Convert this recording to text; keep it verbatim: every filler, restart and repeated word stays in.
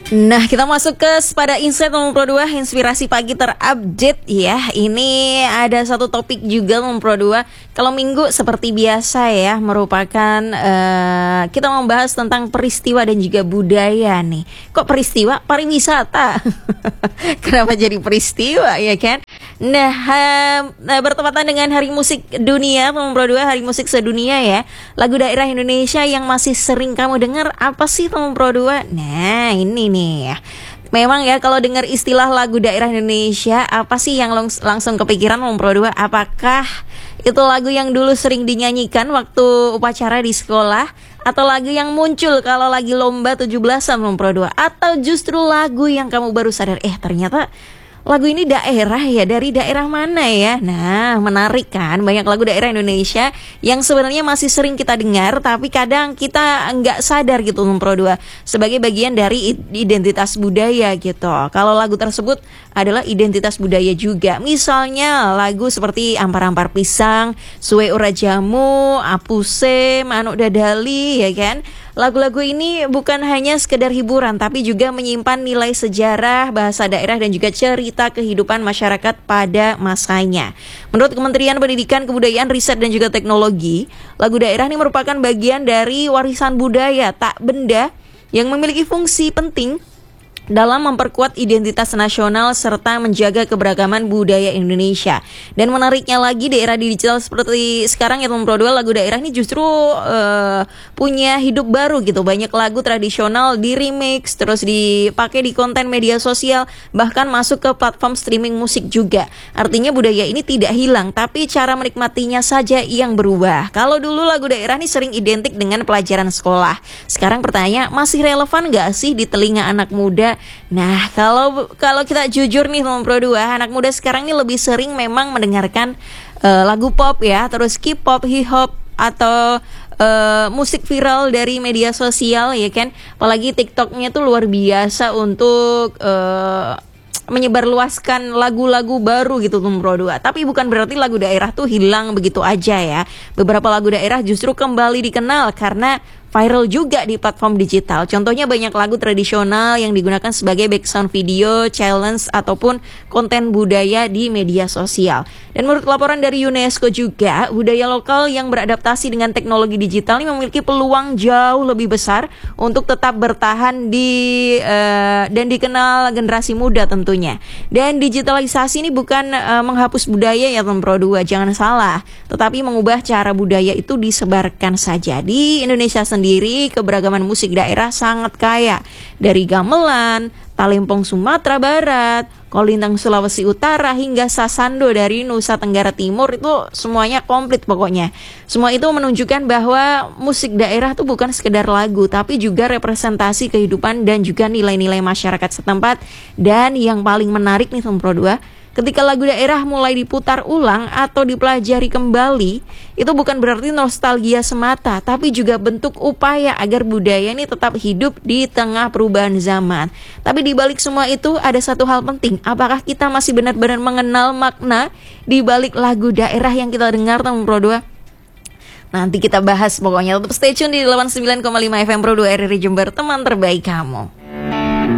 Nah, kita masuk ke pada Insight nomor dua, inspirasi pagi terupdate ya. Ini ada satu topik juga nomor dua. Kalau minggu seperti biasa ya, merupakan uh, kita membahas tentang peristiwa dan juga budaya nih. Kok peristiwa? Pariwisata. Kenapa jadi peristiwa ya kan? Nah, uh, bertepatan dengan Hari Musik Dunia nomor dua, Hari Musik Sedunia ya. Lagu daerah Indonesia yang masih sering kamu dengar apa sih nomor dua? Nah, ini nih. Memang ya kalau dengar istilah lagu daerah Indonesia, apa sih yang langs- langsung kepikiran nomor dua? Apakah itu lagu yang dulu sering dinyanyikan waktu upacara di sekolah, atau lagu yang muncul kalau lagi lomba tujuh belasan nomor dua, atau justru lagu yang kamu baru sadar eh ternyata lagu ini daerah ya, dari daerah mana ya? Nah, menarik kan, banyak lagu daerah Indonesia yang sebenarnya masih sering kita dengar, tapi kadang kita nggak sadar gitu nomor dua, sebagai bagian dari identitas budaya gitu. Kalau lagu tersebut adalah identitas budaya juga. Misalnya lagu seperti Ampar-Ampar Pisang, Suwe Ora Jamu, Apuse, Manuk Dadali ya kan. Lagu-lagu ini bukan hanya sekedar hiburan, tapi juga menyimpan nilai sejarah, bahasa daerah, dan juga cerita kehidupan masyarakat pada masanya. Menurut Kementerian Pendidikan, Kebudayaan, Riset, dan juga Teknologi, lagu daerah ini merupakan bagian dari warisan budaya tak benda yang memiliki fungsi penting dalam memperkuat identitas nasional serta menjaga keberagaman budaya Indonesia. Dan menariknya lagi, di era digital seperti sekarang ya nomor dua, lagu daerah ini justru uh, punya hidup baru gitu. Banyak lagu tradisional di remix, terus dipakai di konten media sosial, bahkan masuk ke platform streaming musik juga. Artinya budaya ini tidak hilang, tapi cara menikmatinya saja yang berubah. Kalau dulu lagu daerah ini sering identik dengan pelajaran sekolah, sekarang pertanyaan, masih relevan gak sih di telinga anak muda? Nah, kalau kalau kita jujur nih nomor dua, anak muda sekarang ini lebih sering memang mendengarkan uh, lagu pop ya, terus K-pop, hip-hop, atau uh, musik viral dari media sosial ya kan. Apalagi TikToknya tuh luar biasa untuk uh, menyebarluaskan lagu-lagu baru gitu nomor dua. Tapi bukan berarti lagu daerah tuh hilang begitu aja ya. Beberapa lagu daerah justru kembali dikenal karena viral juga di platform digital. Contohnya banyak lagu tradisional yang digunakan sebagai background video, challenge, ataupun konten budaya di media sosial. Dan menurut laporan dari UNESCO juga, budaya lokal yang beradaptasi dengan teknologi digital ini memiliki peluang jauh lebih besar untuk tetap bertahan di uh, dan dikenal generasi muda tentunya. Dan digitalisasi ini bukan uh, menghapus budaya ya nomor dua, jangan salah, tetapi mengubah cara budaya itu disebarkan saja. Di Indonesia sendiri Sendiri, keberagaman musik daerah sangat kaya. Dari gamelan, talempong Sumatera Barat, kolintang Sulawesi Utara, hingga sasando dari Nusa Tenggara Timur, itu semuanya komplit pokoknya. Semua itu menunjukkan bahwa musik daerah itu bukan sekedar lagu, tapi juga representasi kehidupan dan juga nilai-nilai masyarakat setempat. Dan yang paling menarik nih nomor dua, ketika lagu daerah mulai diputar ulang atau dipelajari kembali, itu bukan berarti nostalgia semata, tapi juga bentuk upaya agar budaya ini tetap hidup di tengah perubahan zaman. Tapi di balik semua itu ada satu hal penting, apakah kita masih benar-benar mengenal makna di balik lagu daerah yang kita dengar nomor dua? Nanti kita bahas pokoknya, tetap stay tune di delapan puluh sembilan koma lima F M Pro dua R R I Jember, teman terbaik kamu.